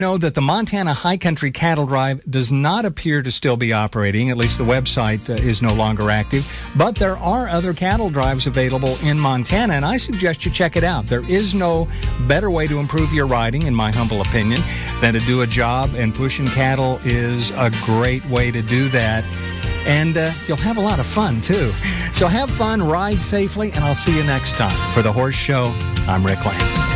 Know that the Montana High Country Cattle Drive does not appear to still be operating. At least the website is no longer active. But there are other cattle drives available in Montana, and I suggest you check it out. There is no better way to improve your riding, in my humble opinion, than to do a job, and pushing cattle is a great way to do that. And you'll have a lot of fun, too. So have fun, ride safely, and I'll see you next time. For The Horse Show, I'm Rick Lane.